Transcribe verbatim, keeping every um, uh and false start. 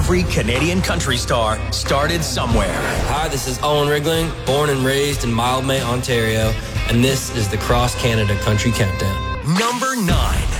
Every Canadian country star started somewhere. Hi, this is Owen Rigling, born and raised in Mildmay, Ontario, and this is the Cross Canada Country Countdown. Number nine.